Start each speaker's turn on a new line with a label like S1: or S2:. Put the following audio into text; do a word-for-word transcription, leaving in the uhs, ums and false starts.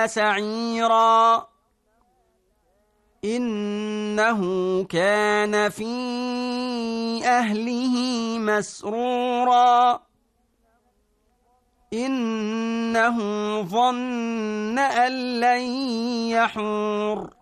S1: سعيرا إنه كان في أهله مسرورا إنه ظن أن لن يحور